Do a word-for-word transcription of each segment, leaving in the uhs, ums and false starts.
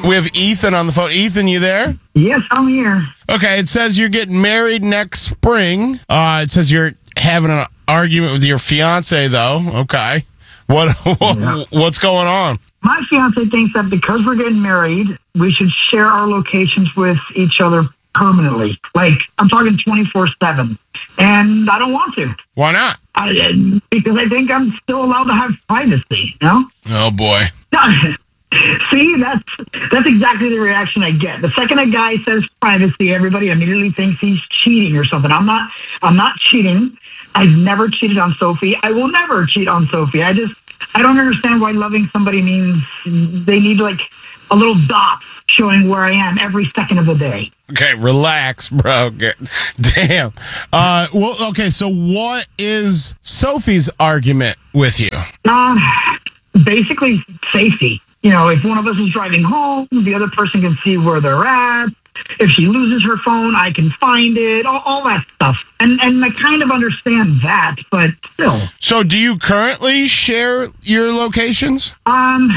We have Ethan on the phone. Ethan, you there? Yes, I'm here. Okay, it says you're getting married next spring. Uh, it says you're having an argument with your fiance, though. Okay. What, what Yeah. What's going on? My fiance thinks that because we're getting married, we should share our locations with each other permanently. Like, I'm talking twenty-four seven. And I don't want to. Why not? I, because I think I'm still allowed to have privacy, you know? Oh, boy. See, that's that's exactly the reaction I get. The second a guy says privacy, everybody immediately thinks he's cheating or something. I'm not. I'm not cheating. I've never cheated on Sophie. I will never cheat on Sophie. I just I don't understand why loving somebody means they need like a little dot showing where I am every second of the day. Okay, relax, bro. Get, damn. Uh, well, okay. So, what is Sophie's argument with you? Uh, basically, safety. You know, if one of us is driving home, the other person can see where they're at. If she loses her phone, I can find it, all, all that stuff. And and I kind of understand that, but still. So do you currently share your locations? Um,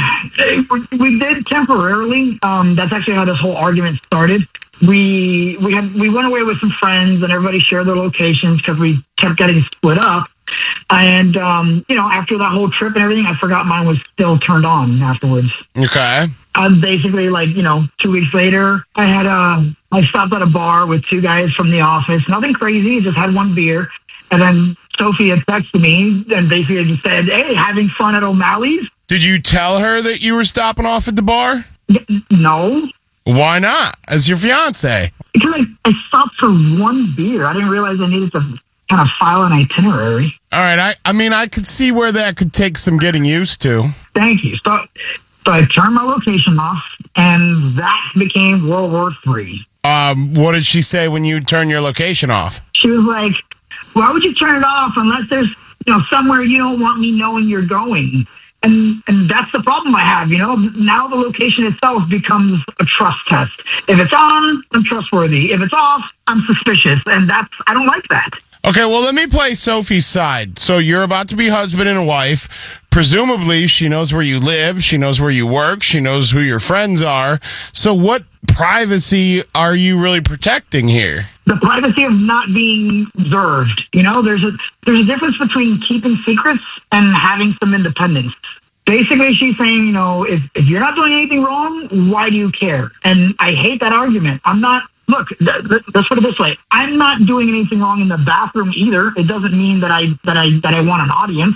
we did temporarily. Um, that's actually how this whole argument started. We we had we went away with some friends, and everybody shared their locations because we kept getting split up. And, um, you know, after that whole trip and everything, I forgot mine was still turned on afterwards. Okay. Um, basically, like, you know, two weeks later, I had uh, I stopped at a bar with two guys from the office. Nothing crazy, just had one beer. And then Sophie had texted me and basically just said, hey, having fun at O'Malley's? Did you tell her that you were stopping off at the bar? N- no. Why not? As your fiance? Because I, I stopped for one beer. I didn't realize I needed to kind of file an itinerary. All right. I, I mean, I could see where that could take some getting used to. Thank you. So, so I turned my location off, and that became World War Three. Um, what did she say when you turn your location off? She was like, why would you turn it off unless there's, you know, somewhere you don't want me knowing you're going? And and that's the problem I have, you know. Now the location itself becomes a trust test. If it's on, I'm trustworthy. If it's off, I'm suspicious. And that's, I don't like that. Okay, well, let me play Sophie's side. So you're about to be husband and a wife. Presumably, she knows where you live. She knows where you work. She knows who your friends are. So what privacy are you really protecting here? The privacy of not being observed. You know, there's a there's a difference between keeping secrets and having some independence. Basically, she's saying, you know, if, if you're not doing anything wrong, why do you care? And I hate that argument. I'm not, look, th- th- let's put it this way. I'm not doing anything wrong in the bathroom either. It doesn't mean that I that I that I want an audience.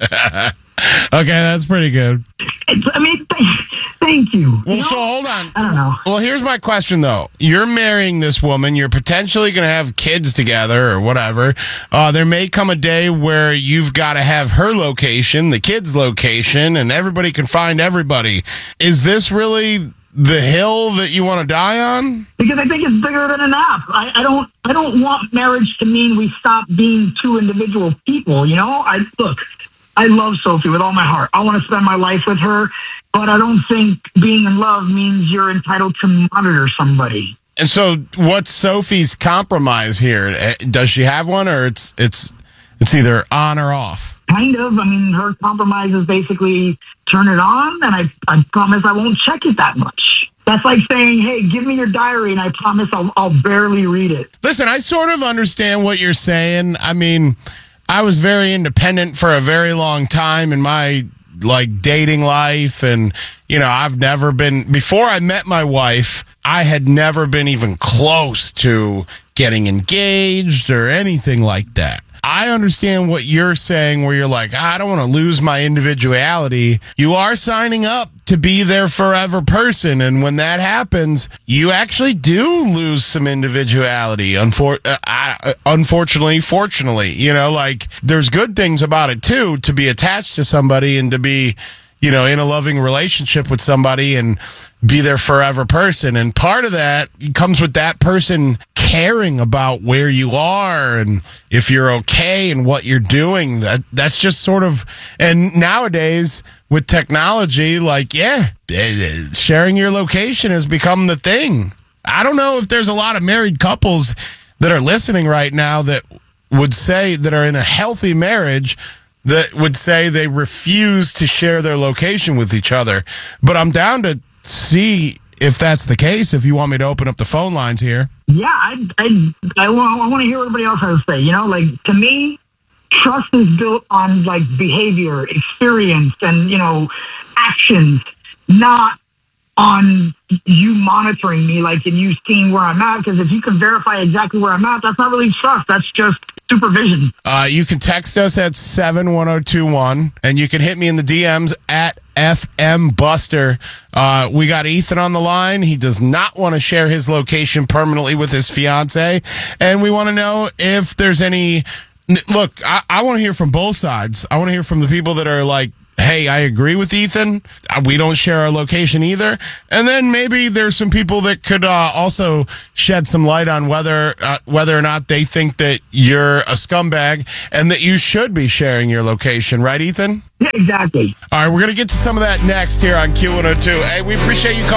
Okay, that's pretty good. It's, I mean, th- thank you. Well, You know, so hold on. I don't know. Well, here's my question, though. You're marrying this woman. You're potentially going to have kids together or whatever. Uh, there may come a day where you've got to have her location, the kid's location, and everybody can find everybody. Is this really the hill that you want to die on? Because I think it's bigger than an app. I, I don't I don't want marriage to mean we stop being two individual people, you know? I look, I love Sophie with all my heart. I want to spend my life with her, but I don't think being in love means you're entitled to monitor somebody. And so what's Sophie's compromise here? Eh, Does she have one, or it's it's it's either on or off? Kind of. I mean, her compromise is basically turn it on, and I, I promise I won't check it that much. That's like saying, hey, give me your diary, and I promise I'll, I'll barely read it. Listen, I sort of understand what you're saying. I mean, I was very independent for a very long time in my like dating life, and you know, I've never been, before I met my wife, I had never been even close to getting engaged or anything like that. I understand what you're saying where you're like, I don't want to lose my individuality. You are signing up to be their forever person. And when that happens, you actually do lose some individuality. Unfor- uh, uh, unfortunately, fortunately, you know, like there's good things about it too, to be attached to somebody and to be, you know, in a loving relationship with somebody and be their forever person. And part of that comes with that person caring about where you are and if you're okay and what you're doing. That that's just sort of, and nowadays with technology, like, yeah, sharing your location has become the thing. I don't know if there's a lot of married couples that are listening right now that would say, that are in a healthy marriage, that would say they refuse to share their location with each other. But I'm down to see if that's the case, if you want me to open up the phone lines here. Yeah, I, I, I, want, I want to hear what everybody else has to say. You know, like, to me, trust is built on, like, behavior, experience, and, you know, actions, not on you monitoring me, like, and you seeing where I'm at. Because if you can verify exactly where I'm at, that's not really trust. That's just supervision. Uh, you can text us at seven one zero two one, and you can hit me in the D Ms at F M Buster. Uh, we got Ethan on the line. He does not want to share his location permanently with his fiance, and we want to know if there's any. Look, I, I want to hear from both sides. I want to hear from the people that are like, hey, I agree with Ethan. We don't share our location either. And then maybe there's some people that could uh, also shed some light on whether uh, whether or not they think that you're a scumbag and that you should be sharing your location. Right, Ethan? Yeah, exactly. All right, we're going to get to some of that next here on Q one oh two. Hey, we appreciate you calling.